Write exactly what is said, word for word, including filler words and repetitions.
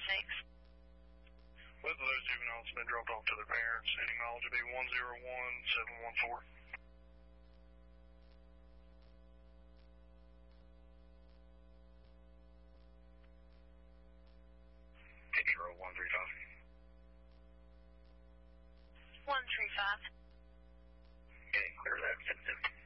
six. Both of those juveniles have been dropped off to their parents. Any mileage will be one zero one seven one four. Control one three five. one three five. Okay, clear that.